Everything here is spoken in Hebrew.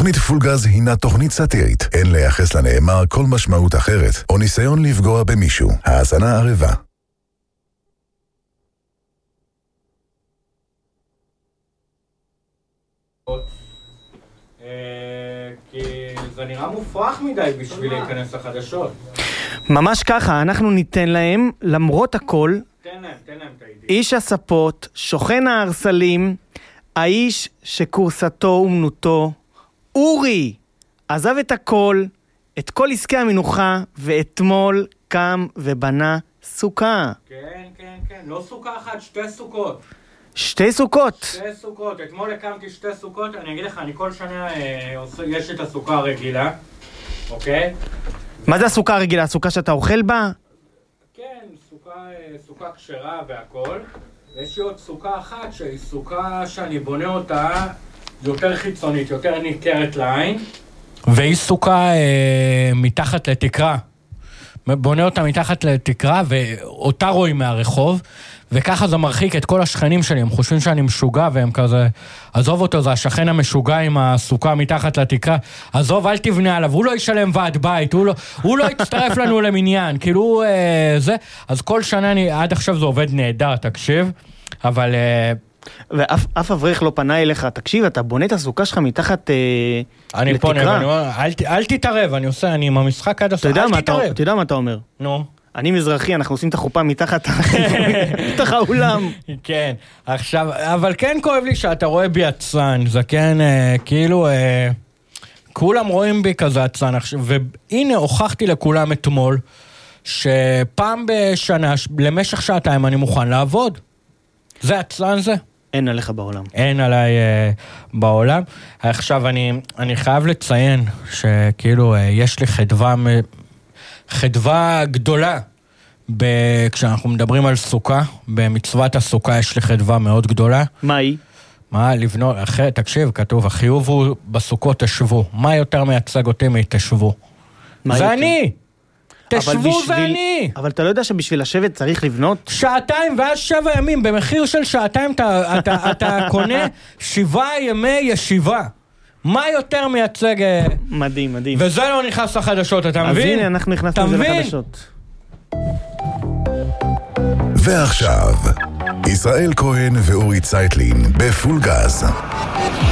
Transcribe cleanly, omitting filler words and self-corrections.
תוכנית פולגז הינה תוכנית סאטירית. אין לייחס לנאמר כל משמעות אחרת, או ניסיון לפגוע במישהו. האזנה ערבה. כי זה נראה מופרך מדי בשביל להיכנס לחדשות. ממש ככה, אנחנו ניתן להם, למרות הכל, תן להם את הידיעה. איש הספות, שוכן ההרסלים, האיש שקורסתו אומנותו, אורי, עזב את הכל, את כל עסקי המנוחה, ואתמול קם ובנה סוכה. כן, לא סוכה אחת, שתי סוכות. שתי סוכות. שתי סוכות, אתמול הקמתי שתי סוכות, אני אגיד לך, אני כל שנה יש את הסוכה הרגילה, אוקיי? מה זה הסוכה הרגילה? הסוכה שאתה אוכל בה? כן, סוכה כשרה והכל. יש לי עוד סוכה אחת שהיא סוכה שאני בונה אותה יותר חיצונית, יותר ניכרת לעין. והיא סוכה מתחת לתקרה. בונה אותה מתחת לתקרה ואותה רואים מהרחוב. וככה זה מרחיק את כל השכנים שלי, הם חושבים שאני משוגע והם כזה, עזוב אותו, זה השכן המשוגע עם הסוכה מתחת לתקרה, עזוב, אל תבנה עליו, הוא לא ישלם ועד בית, הוא לא יצטרף לנו למניין, כאילו זה, אז כל שנה עד עכשיו זה עובד נהדר, תקשיב, אבל... ואף אברך לא פנה אליך, תקשיב, אתה בונה את הסוכה שלך מתחת אני לתקרה. פונה, ואני אומר, אל תתערב, אני עם המשחק עד הסוף, אל תתערב. אתה יודע מה אתה אומר? נו. אני מזרחי, אנחנו עושים את החופה מתחת האולם. כן, עכשיו, אבל כן כואב לי שאתה רואה בי עצלן, זה כן, כאילו, כולם רואים בי כזה עצלן, והנה הוכחתי לכולם אתמול, שפעם בשנה, למשך שעתיים אני מוכן לעבוד. זה עצלן זה? אין עליך בעולם. אין עליי בעולם. עכשיו אני חייב לציין שכאילו יש לי חדווה גדולה, כשאנחנו מדברים על סוכה, במצוות הסוכה יש לי חדווה מאוד גדולה. מה היא? מה לבנות, תקשיב, כתוב, החיוב הוא בסוכות תשבו. מה יותר מייצג אותי מתשבו? זה אני! תשבו זה אני! אבל אתה לא יודע שבשביל לשבת צריך לבנות? שעתיים ואז 7 ימים, במחיר של שעתיים אתה קונה 7 ימי ישיבה. מה יותר מייצג... מדהים. וזה לא נכנס לחדשות, אתה מבין? אז הנה, אנחנו נכנסנו לזה לחדשות. ועכשיו, ישראל כהן ואורי צייטלין בפול גז.